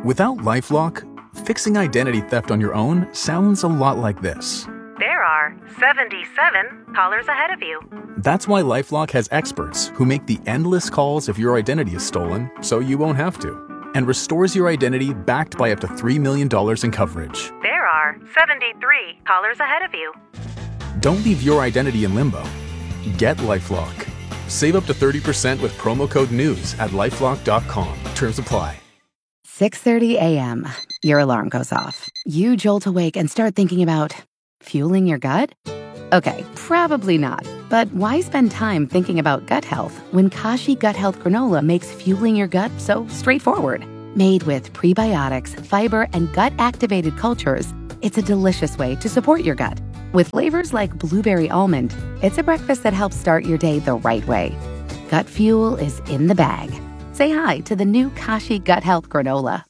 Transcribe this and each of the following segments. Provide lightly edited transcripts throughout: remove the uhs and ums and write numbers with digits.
Without LifeLock, fixing identity theft on your own sounds a lot like this. There are 77 callers ahead of you. That's why LifeLock has experts who make the endless calls if your identity is stolen, so you won't have to, and restores your identity backed by up to $3 million in coverage. There are 73 callers ahead of you. Don't leave your identity in limbo. Get LifeLock. Save up to 30% with promo code NEWS at LifeLock.com. Terms apply. 6:30 a.m. Your alarm goes off. You jolt awake and start thinking about fueling your gut? Okay, probably not. But why spend time thinking about gut health when Kashi Gut Health Granola makes fueling your gut so straightforward? Made with prebiotics, fiber, and gut-activated cultures, it's a delicious way to support your gut. With flavors like blueberry almond, it's a breakfast that helps start your day the right way. Gut fuel is in the bag. Say hi to the new Kashi Gut Health Granola.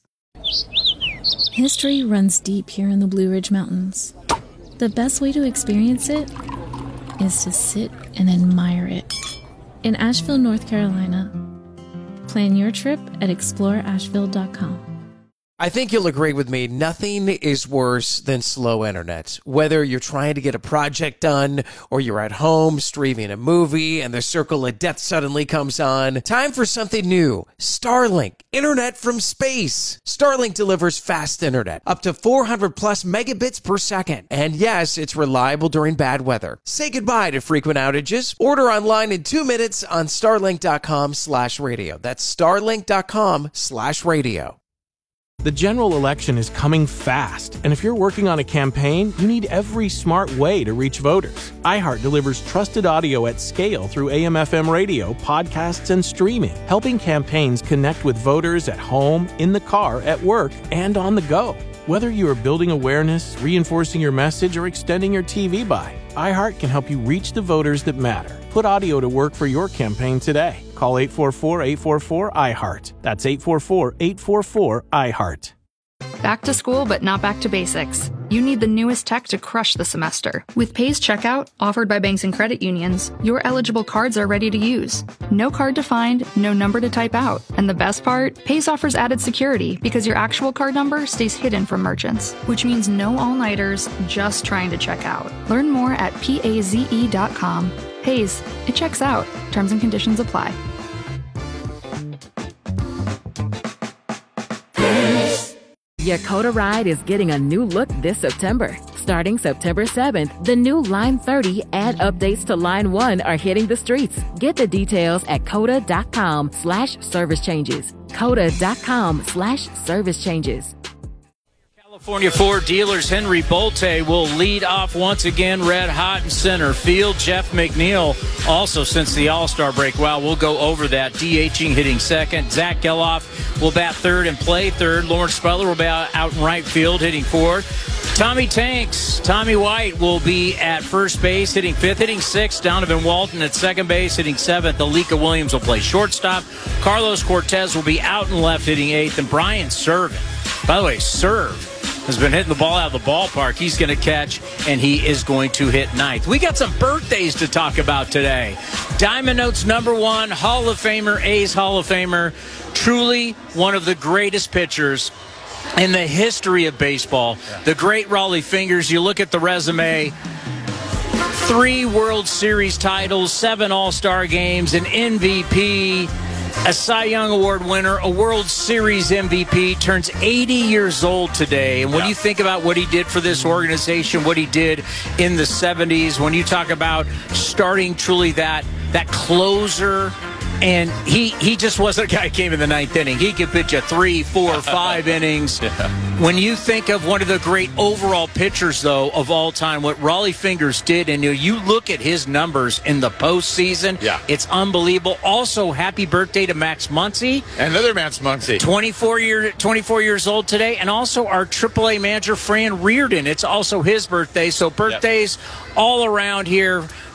History runs deep here in the Blue Ridge Mountains. The best way to experience it is to sit and admire it. In Asheville, North Carolina, plan your trip at exploreasheville.com. I think you'll agree with me, nothing is worse than slow internet. Whether you're trying to get a project done or you're at home streaming a movie and the circle of death suddenly comes on, time for something new. Starlink, internet from space. Starlink delivers fast internet, up to 400 plus megabits per second. And yes, it's reliable during bad weather. Say goodbye to frequent outages. Order online in 2 minutes on starlink.com/radio. That's starlink.com/radio. The general election is coming fast, and if you're working on a campaign, you need every smart way to reach voters. iHeart delivers trusted audio at scale through AM/FM radio, podcasts, and streaming, helping campaigns connect with voters at home, in the car, at work, and on the go. Whether you are building awareness, reinforcing your message, or extending your TV buy, iHeart can help you reach the voters that matter. Put audio to work for your campaign today. Call 844-844-iHeart. That's 844-844-iHeart. Back to school, but not back to basics. You need the newest tech to crush the semester. With Pays Checkout, offered by banks and credit unions, your eligible cards are ready to use. No card to find, no number to type out. And the best part? Pays offers added security because your actual card number stays hidden from merchants, which means no all-nighters just trying to check out. Learn more at PAZE.com. Pays, it checks out. Terms and conditions apply. Yakota Ride is getting a new look this September. Starting September 7th, the new Line 30 and updates to Line 1 are hitting the streets. Get the details at COTA.com/service changes. COTA.com/service changes. California Ford dealers Henry Bolte will lead off once again, red hot in center field. Jeff McNeil also since the All-Star break. Well, we'll go over that. DHing, hitting second. Zach Geloff will bat third and play third. Lawrence Butler will be out in right field, hitting fourth. Tommy White will be at first base, hitting fifth, hitting sixth. Donovan Walton at second base, hitting seventh. Alika Williams will play shortstop. Carlos Cortez will be out and left, hitting eighth. And Brian Serven, by the way, has been hitting the ball out of the ballpark. He's going to catch, and he is going to hit ninth. We got some birthdays to talk about today. Diamond Notes #1, Hall of Famer, A's Hall of Famer, truly one of the greatest pitchers in the history of baseball. The great Raleigh Fingers. You look at the resume, 3 World Series titles, 7 All-Star games, an MVP, a Cy Young Award winner, a World Series MVP, turns 80 years old today. And when you think about what he did for this organization, what he did in the 70s, when you talk about starting truly that closer, and he just wasn't a guy who came in the 9th inning. He could pitch a 3, 4, 5 innings. When you think of one of the great overall pitchers, though, of all time, what Raleigh Fingers did, and you look at his numbers in the postseason, it's unbelievable. Also, happy birthday to Max Muncy. Another Max Muncy. 24 years old today. And also our AAA manager, Fran Reardon. It's also his birthday. So birthdays all around here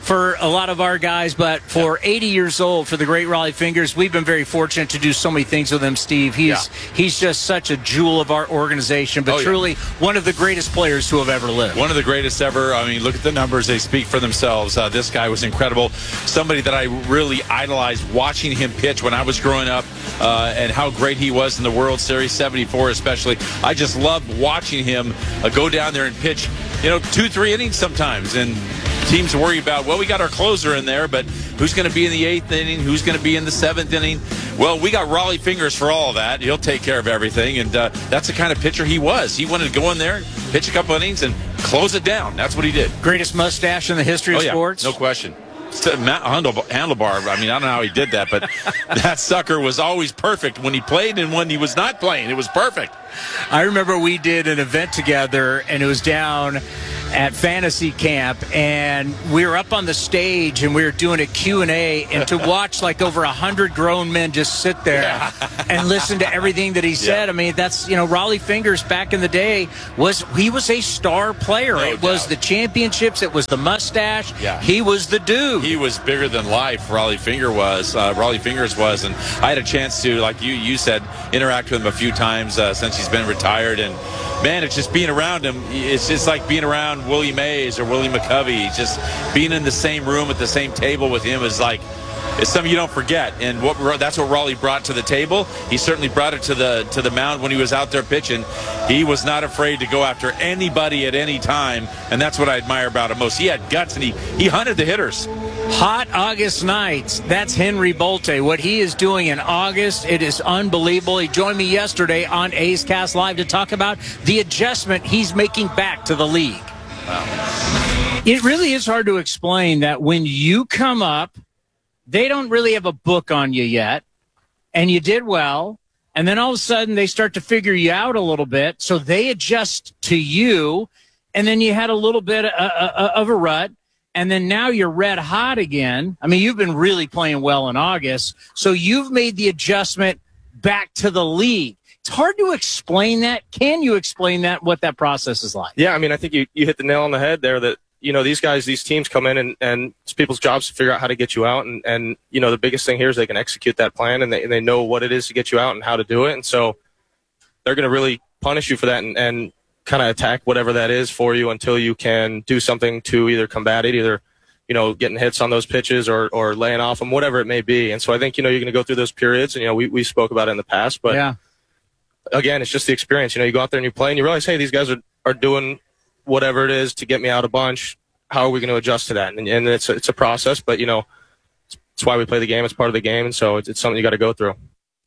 for a lot of our guys, but for 80 years old, for the great Rollie Fingers, we've been very fortunate to do so many things with him, Steve. He's just such a jewel of our organization, but truly one of the greatest players to have ever lived. One of the greatest ever. I mean, look at the numbers. They speak for themselves. This guy was incredible. Somebody that I really idolized watching him pitch when I was growing up, and how great he was in the World Series, 74 especially. I just loved watching him go down there and pitch, 2-3 innings sometimes. And teams worry about, well, we got our closer in there, but who's going to be in the 8th inning? Who's going to be in the 7th inning? Well, we got Rollie Fingers for all of that. He'll take care of everything, and that's the kind of pitcher he was. He wanted to go in there, pitch a couple innings, and close it down. That's what he did. Greatest mustache in the history of sports? No question. Handlebar. I mean, I don't know how he did that, but that sucker was always perfect when he played and when he was not playing. It was perfect. I remember we did an event together, and it was down at Fantasy Camp, and we were up on the stage, and we were doing a Q&A, and to watch like over 100 grown men just sit there and listen to everything that he said. I mean, that's, Rollie Fingers back in the day was a star player. It was the championships. It was the mustache. Yeah. He was the dude. He was bigger than life. Rollie Fingers was, and I had a chance to, like you said, interact with him a few times since he's been retired, and man, it's just being around him. It's just like being around Willie Mays or Willie McCovey. Just being in the same room at the same table with him is like, it's something you don't forget. And that's what Rollie brought to the table. He certainly brought it to the mound when he was out there pitching. He was not afraid to go after anybody at any time, and that's what I admire about him most. He had guts, and he hunted the hitters. Hot August nights. That's Henry Bolte. What he is doing in August, it is unbelievable. He joined me yesterday on A's Cast Live to talk about the adjustment he's making back to the league. Wow. It really is hard to explain that when you come up, they don't really have a book on you yet, and you did well, and then all of a sudden they start to figure you out a little bit, so they adjust to you, and then you had a little bit of a rut, and then now you're red hot again. I mean, you've been really playing well in August, so you've made the adjustment back to the league. It's hard to explain that. Can you explain that, what that process is like? Yeah, I mean, I think you hit the nail on the head there that, these teams come in and it's people's jobs to figure out how to get you out. And the biggest thing here is they can execute that plan, and they know what it is to get you out and how to do it. And so they're going to really punish you for that and kind of attack whatever that is for you until you can do something to either combat it, either, getting hits on those pitches or laying off them, whatever it may be. And so I think, you're going to go through those periods, and, we spoke about it in the past, but again, it's just the experience. You go out there and you play and you realize, hey, these guys are doing whatever it is to get me out a bunch. How are we going to adjust to that? And it's a process, but it's why we play the game. It's part of the game, and so it's something you got to go through.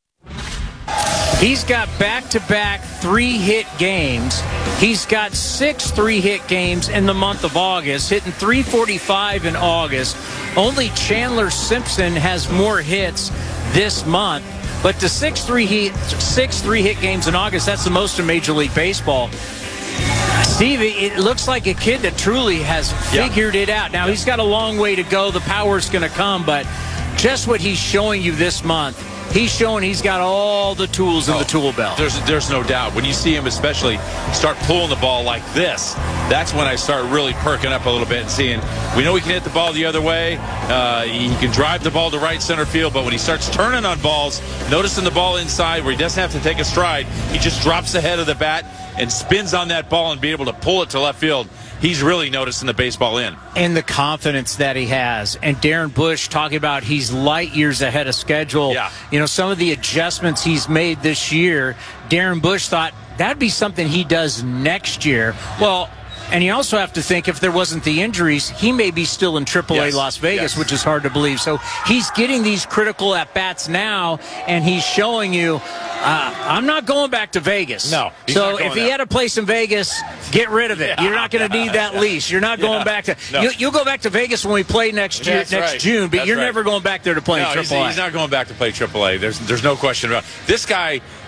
He's got back-to-back 3-hit games. He's got 6 3-hit games in the month of August, hitting .345 in August. Only Chandler Simpson has more hits this month. But the 6 3-hit games in August, that's the most in Major League Baseball. Steve, it looks like a kid that truly has figured it out. Now, he's got a long way to go. The power's going to come, but just what he's showing you this month, he's showing he's got all the tools in the tool belt. There's no doubt. When you see him especially start pulling the ball like this, that's when I start really perking up a little bit and seeing, we know he can hit the ball the other way. He can drive the ball to right center field, but when he starts turning on balls, noticing the ball inside where he doesn't have to take a stride, he just drops the head of the bat and spins on that ball and be able to pull it to left field. He's really noticing the baseball in. And the confidence that he has. And Darren Bush talking about he's light years ahead of schedule. Yeah. Some of the adjustments he's made this year, Darren Bush thought that'd be something he does next year. Yeah. Well, and you also have to think if there wasn't the injuries, he may be still in AAA Las Vegas, which is hard to believe. So he's getting these critical at-bats now, and he's showing you, I'm not going back to Vegas. No. So if he had a place in Vegas, get rid of it. You're not going to need that lease. You're not going back to you'll go back to Vegas when we play next June, but you're never going back there to play AAA. He's not going back to play AAA. There's no question about it. This guy,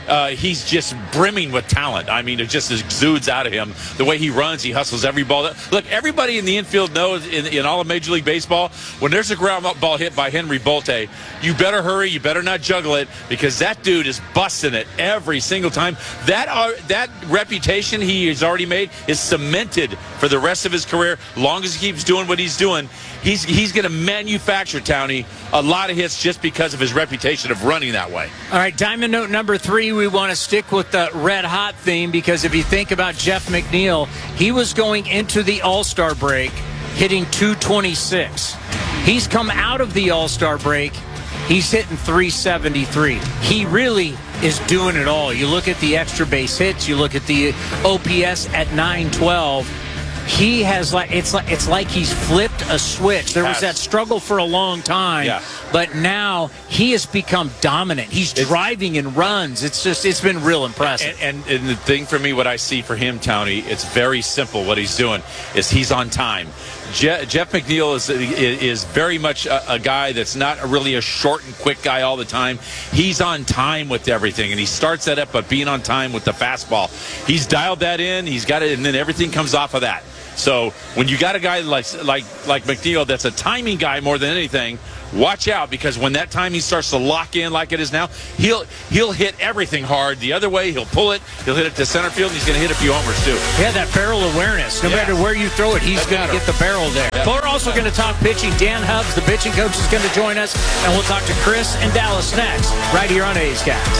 he's just brimming with talent. I mean, it just exudes out of him. The way he runs, he hustles every ball. Look, everybody in the infield knows in all of Major League Baseball, when there's a ground ball hit by Henry Bolte, you better hurry, you better not juggle it, because that dude is busting it every single time. That reputation he has already made is cemented for the rest of his career. Long as he keeps doing what he's doing, he's going to manufacture, Townie, a lot of hits just because of his reputation of running that way. All right, Diamond Note number 3, we want to stick with the red hot theme, because if you think about Jeff McNeil, he was going into the All-Star break hitting .226. He's come out of the All-Star break, he's hitting .373. He really is doing it all. You look at the extra base hits, you look at the OPS at .912. He has it's like he's flipped a switch. There was that struggle for a long time, but now he has become dominant. He's driving and runs. It's been real impressive. And the thing for me, what I see for him, Townie, it's very simple. What he's doing is he's on time. Jeff McNeil is very much a guy that's not really a short and quick guy all the time. He's on time with everything, and he starts that up, but being on time with the fastball. He's dialed that in. He's got it, and then everything comes off of that. So when you got a guy like McNeil that's a timing guy more than anything, watch out, because when that timing starts to lock in like it is now, he'll hit everything hard the other way. He'll pull it. He'll hit it to center field, and he's going to hit a few homers too. Yeah, that barrel awareness. No matter where you throw it, he's going to get the barrel there. Yeah. But we're also going to talk pitching. Dan Hubbs, the pitching coach, is going to join us, and we'll talk to Chris and Dallas next, right here on A's Cast.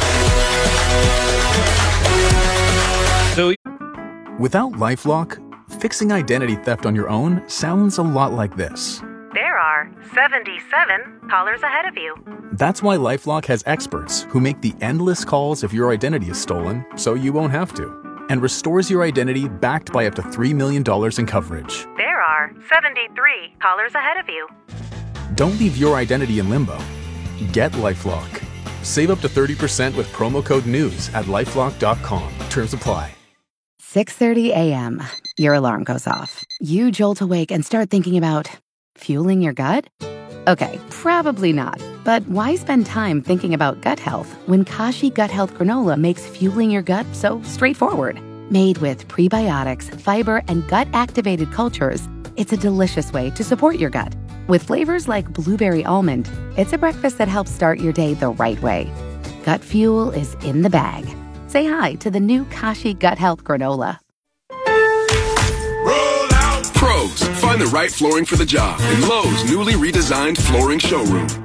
Without LifeLock, fixing identity theft on your own sounds a lot like this. There are 77 callers ahead of you. That's why LifeLock has experts who make the endless calls if your identity is stolen, so you won't have to, and restores your identity backed by up to $3 million in coverage. There are 73 callers ahead of you. Don't leave your identity in limbo. Get LifeLock. Save up to 30% with promo code NEWS at LifeLock.com. Terms apply. 6:30 a.m. Your alarm goes off. You jolt awake and start thinking about fueling your gut? Okay, probably not. But why spend time thinking about gut health when Kashi Gut Health Granola makes fueling your gut so straightforward? Made with prebiotics, fiber, and gut-activated cultures, it's a delicious way to support your gut. With flavors like blueberry almond, it's a breakfast that helps start your day the right way. Gut fuel is in the bag. Say hi to the new Kashi Gut Health Granola. Roll out! Pros, find the right flooring for the job in Lowe's newly redesigned flooring showroom.